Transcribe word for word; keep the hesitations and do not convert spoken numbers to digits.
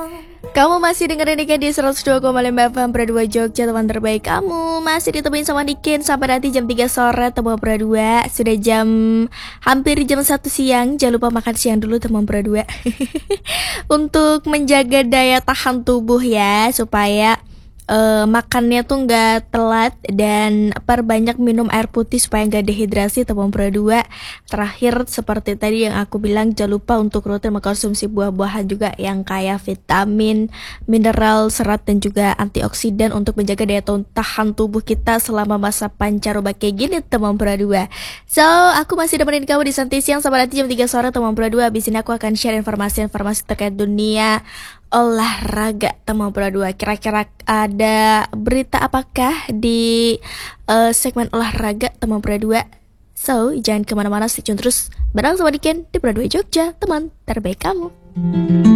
Kamu masih dengerin Niken di seratus dua koma lima F M Pro dua Jogja, teman terbaik kamu. Masih ditemuin sama Niken sampai nanti jam tiga sore, teman Pro dua. Sudah jam hampir jam satu siang. Jangan lupa makan siang dulu, teman Pro dua. Untuk menjaga daya tahan tubuh ya, supaya Uh, makannya tuh nggak telat, dan perbanyak minum air putih supaya nggak dehidrasi, teman Pro dua. Terakhir seperti tadi yang aku bilang, jangan lupa untuk rutin mengkonsumsi buah-buahan juga yang kaya vitamin, mineral, serat dan juga antioksidan untuk menjaga daya tahan tubuh kita selama masa pancaroba kayak gini, teman Pro dua. So, aku masih nemenin kamu di Santai Siang sampai nanti jam tiga sore, teman Pro dua. Abis ini aku akan share informasi-informasi terkait dunia olahraga, teman Pro dua. Kira-kira ada berita apakah di uh, segmen olahraga, teman Pro dua? So, jangan kemana-mana, stay tune terus bareng sama Niken di Pro dua Jogja, teman terbaik kamu.